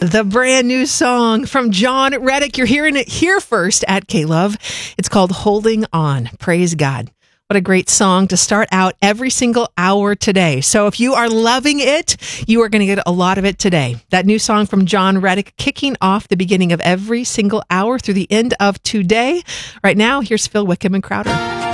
The brand new song from Jon Reddick. You're hearing it here first at K-Love. It's called Holding On. Praise God. What a great song to start out every single hour today. So if you are loving it, you are going to get a lot of it today. That new song from Jon Reddick kicking off the beginning of every single hour through the end of today. Right now, here's Phil Wickham and Crowder.